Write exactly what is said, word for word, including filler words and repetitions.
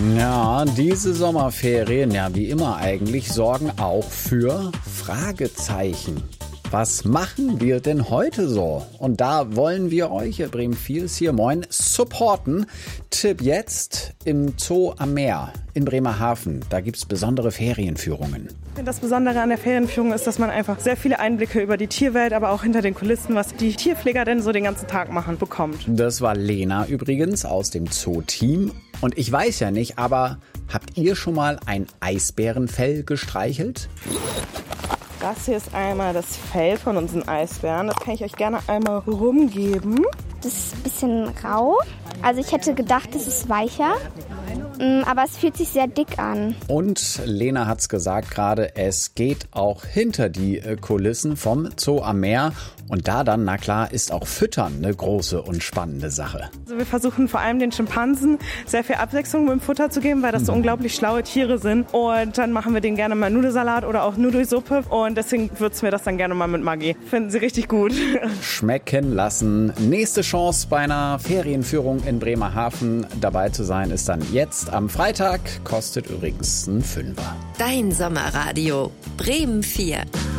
Ja, diese Sommerferien, ja wie immer eigentlich, sorgen auch für Fragezeichen. Was machen wir denn heute so? Und da wollen wir euch, ihr Bremen Viels hier, moin, supporten. Tipp jetzt im Zoo am Meer in Bremerhaven. Da gibt's besondere Ferienführungen. Das Besondere an der Ferienführung ist, dass man einfach sehr viele Einblicke über die Tierwelt, aber auch hinter den Kulissen, was die Tierpfleger denn so den ganzen Tag machen, bekommt. Das war Lena übrigens aus dem Zoo-Team. Und ich weiß ja nicht, aber habt ihr schon mal ein Eisbärenfell gestreichelt? Das hier ist einmal das Fell von unseren Eisbären. Das kann ich euch gerne einmal rumgeben. Das ist ein bisschen rau. Also ich hätte gedacht, es ist weicher. Aber es fühlt sich sehr dick an. Und Lena hat's gesagt gerade, es geht auch hinter die Kulissen vom Zoo am Meer. Und da dann, na klar, ist auch Füttern eine große und spannende Sache. Also wir versuchen vor allem den Schimpansen sehr viel Abwechslung im Futter zu geben, weil das so unglaublich schlaue Tiere sind. Und dann machen wir denen gerne mal Nudelsalat oder auch Nudelsuppe. Und deswegen würzen wir das dann gerne mal mit Maggi. Finden sie richtig gut. Schmecken lassen. Nächste Chance bei einer Ferienführung in Bremerhaven dabei zu sein, ist dann jetzt am Freitag. Kostet übrigens ein Fünfer. Dein Sommerradio Bremen vier.